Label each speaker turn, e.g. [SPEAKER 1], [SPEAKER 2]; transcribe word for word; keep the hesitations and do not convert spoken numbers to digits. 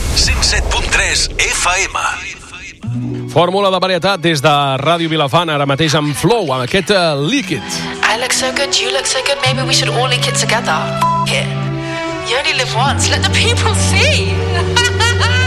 [SPEAKER 1] cent set punt tres F M.
[SPEAKER 2] Fórmula de varietat des de Ràdio Vilafant, ara mateix amb Flow, amb aquest uh, líquid.
[SPEAKER 3] I look so good, you look so good, maybe we should all leak it together. Here. You only live once, let the people see.